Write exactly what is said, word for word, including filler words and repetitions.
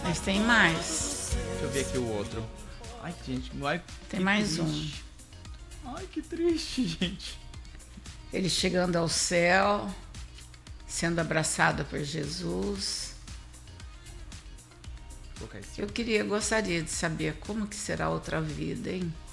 Mas tem mais. Deixa eu ver aqui o outro. Ai, gente, ai, Tem que mais triste. Ai, que triste, gente. Ele chegando ao céu, sendo abraçado por Jesus. Vou colocar esse Eu queria, gostaria de saber como que será a outra vida, hein?